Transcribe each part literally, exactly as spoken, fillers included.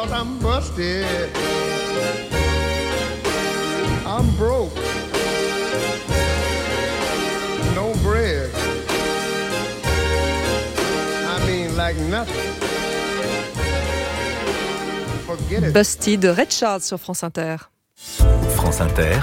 'cause I'm busted. I'm broke. No bread. I mean, like nothing. Forget it. Busted, Ray Charles sur France Inter. France Inter,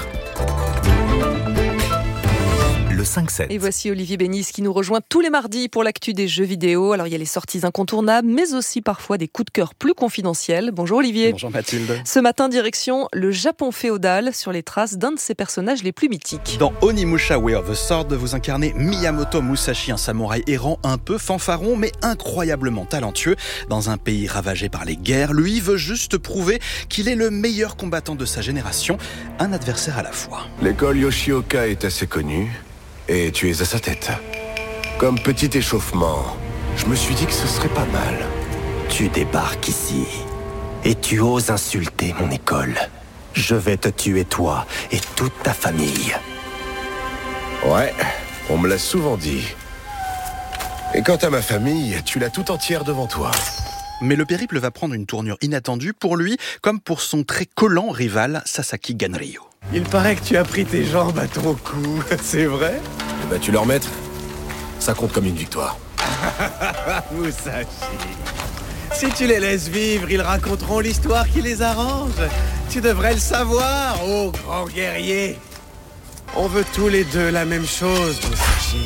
le cinq sept. Et voici Olivier Bénis qui nous rejoint tous les mardis pour l'actu des jeux vidéo. Alors il y a les sorties incontournables, mais aussi parfois des coups de cœur plus confidentiels. Bonjour Olivier. Bonjour Mathilde. Ce matin, direction le Japon féodal, sur les traces d'un de ses personnages les plus mythiques. Dans Onimusha Way of the Sword, vous incarnez Miyamoto Musashi, un samouraï errant un peu fanfaron, mais incroyablement talentueux. Dans un pays ravagé par les guerres, lui veut juste prouver qu'il est le meilleur combattant de sa génération, un adversaire à la fois. L'école Yoshioka est assez connue, et tu es à sa tête. Comme petit échauffement, je me suis dit que ce serait pas mal. Tu débarques ici, et tu oses insulter mon école. Je vais te tuer toi et toute ta famille. Ouais, on me l'a souvent dit. Et quant à ma famille, tu l'as tout entière devant toi. Mais le périple va prendre une tournure inattendue pour lui, comme pour son très collant rival Sasaki Ganryu. Il paraît que tu as pris tes jambes à ton cou, c'est vrai? Eh ben, tu leur remettre, ça compte comme une victoire. Musashi, si tu les laisses vivre, ils raconteront l'histoire qui les arrange. Tu devrais le savoir, ô grand guerrier. On veut tous les deux la même chose, Musashi.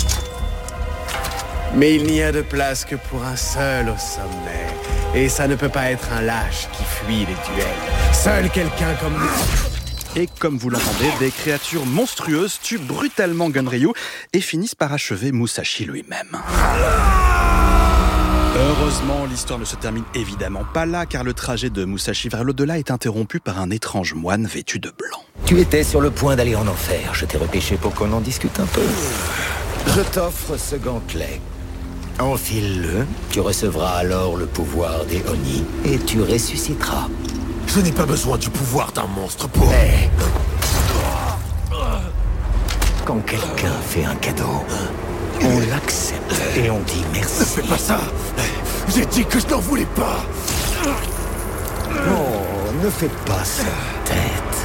Mais il n'y a de place que pour un seul au sommet. Et ça ne peut pas être un lâche qui fuit les duels. Seul quelqu'un comme nous. Et comme vous l'entendez, des créatures monstrueuses tuent brutalement Ganryu et finissent par achever Musashi lui-même. Heureusement, l'histoire ne se termine évidemment pas là, car le trajet de Musashi vers l'au-delà est interrompu par un étrange moine vêtu de blanc. Tu étais sur le point d'aller en enfer. Je t'ai repêché pour qu'on en discute un peu. Je t'offre ce gantelet. Enfile-le. Tu recevras alors le pouvoir des Oni et tu ressusciteras. Je n'ai pas besoin du pouvoir d'un monstre pour... Mais... quand quelqu'un fait un cadeau, on l'accepte et on dit merci. Ne fais pas ça. J'ai dit que je n'en voulais pas. Oh, ne fais pas ça, tête.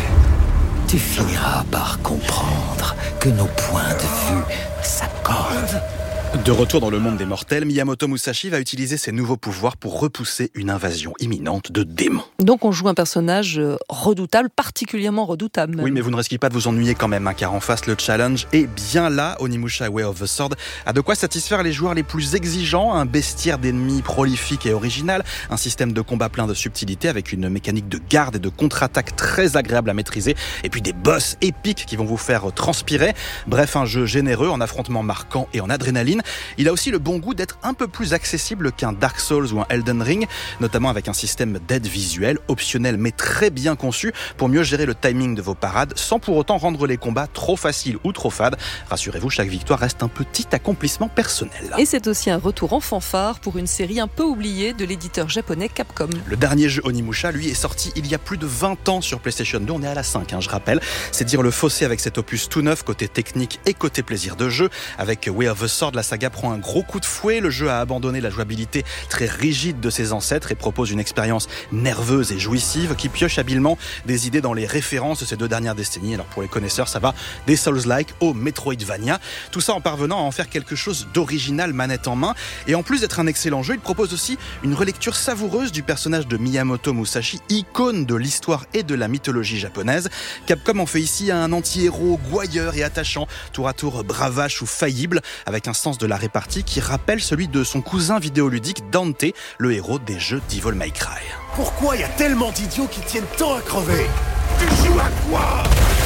Tu finiras par comprendre que nos points de vue s'accordent. De retour dans le monde des mortels, Miyamoto Musashi va utiliser ses nouveaux pouvoirs pour repousser une invasion imminente de démons. Donc on joue un personnage redoutable, particulièrement redoutable même. Oui, mais vous ne risquez pas de vous ennuyer quand même, hein, car en face, le challenge est bien là. Onimusha Way of the Sword a de quoi satisfaire les joueurs les plus exigeants, un bestiaire d'ennemis prolifique et original, un système de combat plein de subtilité avec une mécanique de garde et de contre-attaque très agréable à maîtriser, et puis des boss épiques qui vont vous faire transpirer. Bref, un jeu généreux en affrontements marquants et en adrénaline. Il a aussi le bon goût d'être un peu plus accessible qu'un Dark Souls ou un Elden Ring, notamment avec un système d'aide visuelle, optionnel mais très bien conçu pour mieux gérer le timing de vos parades sans pour autant rendre les combats trop faciles ou trop fades. Rassurez-vous, chaque victoire reste un petit accomplissement personnel. Et c'est aussi un retour en fanfare pour une série un peu oubliée de l'éditeur japonais Capcom. Le dernier jeu Onimusha, lui, est sorti il y a plus de vingt ans sur PlayStation deux, on est à la cinq, hein, je rappelle. C'est dire le fossé avec cet opus tout neuf, côté technique et côté plaisir de jeu. Avec Way of the Sword, la saga prend un gros coup de fouet. Le jeu a abandonné la jouabilité très rigide de ses ancêtres et propose une expérience nerveuse et jouissive qui pioche habilement des idées dans les références de ces deux dernières décennies. Alors pour les connaisseurs, ça va des Souls-like au Metroidvania. Tout ça en parvenant à en faire quelque chose d'original manette en main. Et en plus d'être un excellent jeu, il propose aussi une relecture savoureuse du personnage de Miyamoto Musashi, icône de l'histoire et de la mythologie japonaise. Capcom en fait ici un anti-héros gouailleur et attachant, tour à tour bravache ou faillible, avec un sens de la répartie qui rappelle celui de son cousin vidéoludique Dante, le héros des jeux Devil May Cry. Pourquoi il y a tellement d'idiots qui tiennent tant à crever? Tu joues à quoi?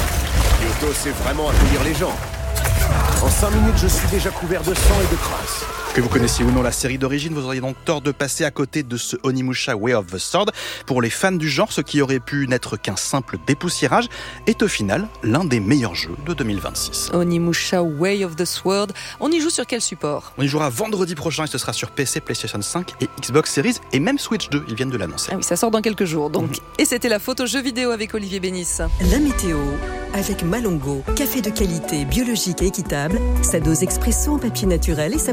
Kyoto sait vraiment accueillir les gens. En cinq minutes, je suis déjà couvert de sang et de crasse. Que vous connaissiez ou non la série d'origine, vous auriez donc tort de passer à côté de ce Onimusha Way of the Sword. Pour les fans du genre, ce qui aurait pu n'être qu'un simple dépoussiérage est au final l'un des meilleurs jeux de deux mille vingt-six. Onimusha Way of the Sword, on y joue sur quel support? On y jouera vendredi prochain et ce sera sur P C, PlayStation cinq et Xbox Series et même Switch deux, ils viennent de l'annoncer. Ah oui, ça sort dans quelques jours donc. Mmh. Et c'était la photo jeu vidéo avec Olivier Bénis. La météo avec Malongo, café de qualité biologique et équitable, sa dose expresso en papier naturel et sa